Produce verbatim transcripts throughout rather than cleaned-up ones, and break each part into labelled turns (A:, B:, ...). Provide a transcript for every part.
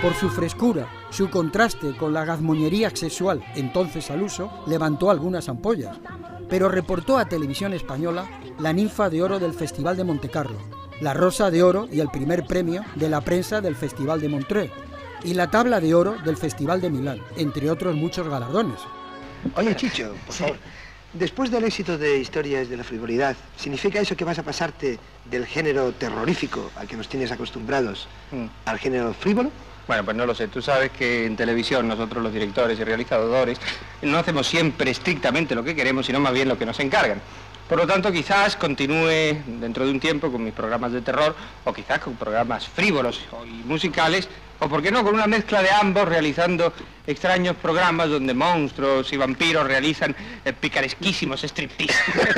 A: Por su frescura, su contraste con la gazmoñería sexual entonces al uso, levantó algunas ampollas, pero reportó a Televisión Española la ninfa de oro del Festival de Montecarlo, la rosa de oro y el primer premio de la prensa del Festival de Montreux, y la tabla de oro del Festival de Milán, entre otros muchos galardones.
B: Oye, Chicho, por favor, después del éxito de Historias de la Frivolidad, ¿significa eso que vas a pasarte del género terrorífico al que nos tienes acostumbrados mm. al género frívolo?
C: Bueno, pues no lo sé. Tú sabes que en televisión nosotros los directores y realizadores no hacemos siempre estrictamente lo que queremos, sino más bien lo que nos encargan. Por lo tanto, quizás continúe dentro de un tiempo con mis programas de terror, o quizás con programas frívolos y musicales, o por qué no, con una mezcla de ambos, realizando extraños programas donde monstruos y vampiros realizan eh, picaresquísimos striptease.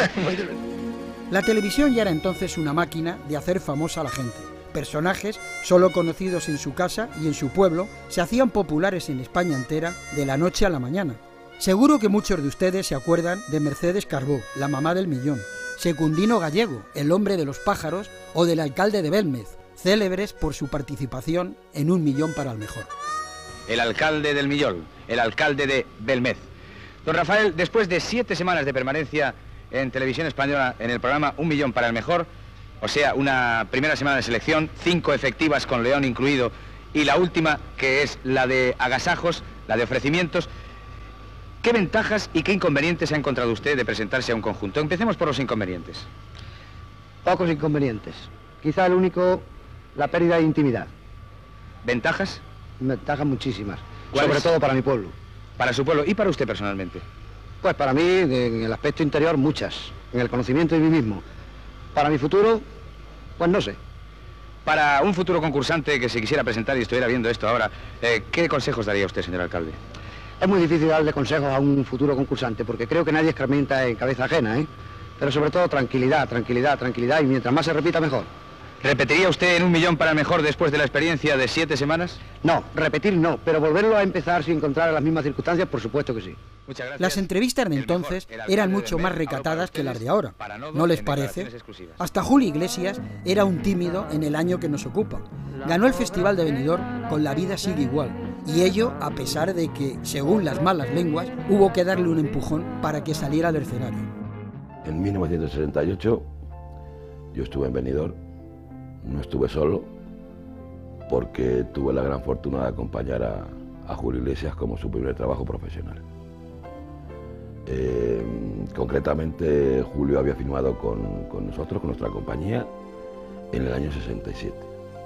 A: La televisión ya era entonces una máquina de hacer famosa a la gente. Personajes, solo conocidos en su casa y en su pueblo, se hacían populares en España entera de la noche a la mañana. Seguro que muchos de ustedes se acuerdan de Mercedes Carbó, la mamá del millón, Secundino Gallego, el hombre de los pájaros, o del alcalde de Belmez, célebres por su participación en Un millón para el mejor.
D: El alcalde del millón, el alcalde de Belmez. Don Rafael, después de siete semanas de permanencia en Televisión Española en el programa Un millón para el mejor, o sea, una primera semana de selección, cinco efectivas con León incluido, y la última, que es la de agasajos, la de ofrecimientos, ¿qué ventajas y qué inconvenientes ha encontrado usted de presentarse a un conjunto? Empecemos por los inconvenientes.
B: Pocos inconvenientes. Quizá el único, la pérdida de intimidad.
D: ¿Ventajas?
B: Ventajas muchísimas, sobre todo para mi pueblo.
D: Para su pueblo y para usted personalmente.
B: Pues para mí, en el aspecto interior, muchas. En el conocimiento de mí mismo. Para mi futuro, pues no sé.
D: Para un futuro concursante que se quisiera presentar y estuviera viendo esto ahora, eh, ¿qué consejos daría usted, señor alcalde?
B: Es muy difícil darle consejos a un futuro concursante, porque creo que nadie escarmienta en cabeza ajena, ¿eh? Pero sobre todo tranquilidad, tranquilidad, tranquilidad, y mientras más se repita, mejor.
D: ¿Repetiría usted en Un millón para el mejor después de la experiencia de siete semanas?
B: No, repetir no, pero volverlo a empezar sin encontrar las mismas circunstancias, por supuesto que sí.
D: Muchas gracias.
A: Las entrevistas de entonces eran mucho más recatadas que las de ahora, ¿no les parece? Hasta Julio Iglesias era un tímido en el año que nos ocupa. Ganó el Festival de Benidorm con La vida sigue igual, y ello a pesar de que, según las malas lenguas, hubo que darle un empujón para que saliera del escenario.
E: En mil novecientos sesenta y ocho yo estuve en Benidorm, no estuve solo, porque tuve la gran fortuna de acompañar a, a Julio Iglesias como su primer trabajo profesional. Eh, concretamente, Julio había firmado con, con nosotros, con nuestra compañía, en el año sesenta y siete.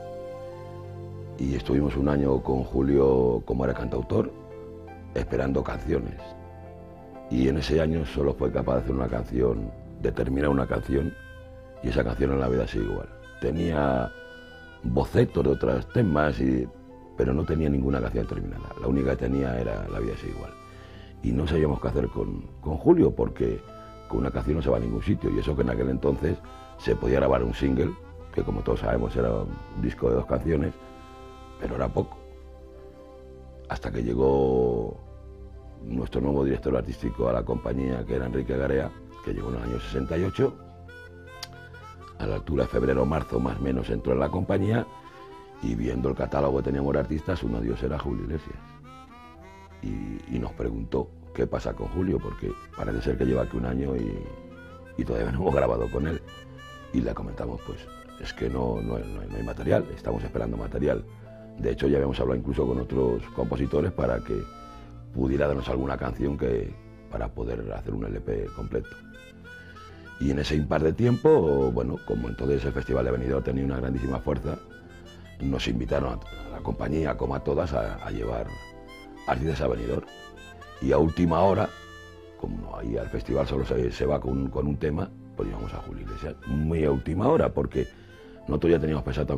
E: Y estuvimos un año con Julio como era cantautor, esperando canciones. Y en ese año solo fue capaz de hacer una canción, de terminar una canción, y esa canción en La vida sigue igual. Tenía bocetos de otros temas, y, pero no tenía ninguna canción terminada. La única que tenía era La vida sigue igual. Y no sabíamos qué hacer con, con Julio, porque con una canción no se va a ningún sitio, y eso que en aquel entonces se podía grabar un single, que como todos sabemos era un disco de dos canciones, pero era poco. Hasta que llegó nuestro nuevo director artístico a la compañía, que era Enrique Garea, que llegó en el año sesenta y ocho, a la altura de febrero o marzo más o menos entró en la compañía, y viendo el catálogo que teníamos de artistas, uno de ellos era Julio Iglesias. Y, y nos preguntó qué pasa con Julio, porque parece ser que lleva aquí un año y, y todavía no hemos grabado con él. Y le comentamos, pues, es que no, no, no, hay, no hay material, estamos esperando material. De hecho, ya habíamos hablado incluso con otros compositores para que pudiera darnos alguna canción que, para poder hacer un L P completo. Y en ese impar de tiempo, bueno, como entonces el Festival de Benidorm tenía una grandísima fuerza, nos invitaron a, a la compañía, como a todas, a, a llevar artistas a Benidorm. Y a última hora, como ahí al festival solo se, se va con, con un tema, pues llevamos a Julio Iglesias. Muy a última hora, porque nosotros ya teníamos pensado también